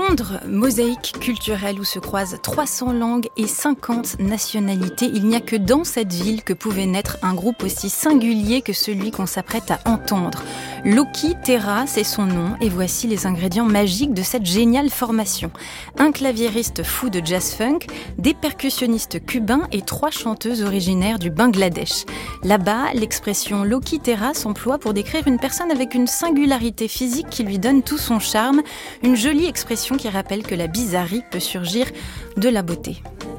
Londres, mosaïque culturelle où se croisent 300 langues et 50 nationalités. Il n'y a que dans cette ville que pouvait naître un groupe aussi singulier que celui qu'on s'apprête à entendre. Loki Terra, c'est son nom, et voici les ingrédients magiques de cette géniale formation. Un claviériste fou de jazz-funk, des percussionnistes cubains et 3 chanteuses originaires du Bangladesh. Là-bas, l'expression Loki Terra s'emploie pour décrire une personne avec une singularité physique qui lui donne tout son charme, une jolie expression qui rappelle que la bizarrerie peut surgir de la beauté.